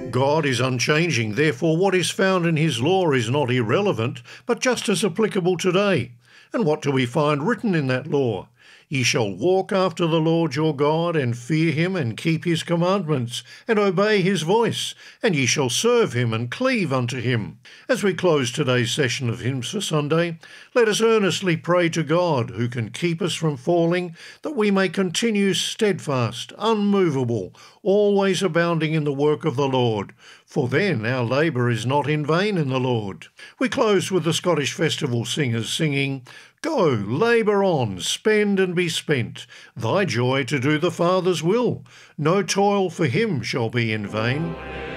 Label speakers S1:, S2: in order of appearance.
S1: God is unchanging, therefore what is found in his law is not irrelevant, but just as applicable today. And what do we find written in that law? Ye shall walk after the Lord your God, and fear him, and keep his commandments, and obey his voice, and ye shall serve him, and cleave unto him. As we close today's session of Hymns for Sunday, let us earnestly pray to God, who can keep us from falling, that we may continue steadfast, unmovable, always abounding in the work of the Lord, for then our labour is not in vain in the Lord. We close with the Scottish Festival Singers singing, Go, labour on, spend and be spent, thy joy to do the Father's will. No toil for him shall be in vain.